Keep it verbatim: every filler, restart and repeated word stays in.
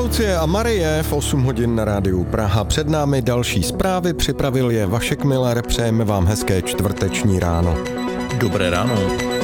Lucie a Marie v osm hodin na rádiu Praha. Před námi další zprávy, připravil je Vašek Miller, přejeme vám hezké čtvrteční ráno. Dobré ráno.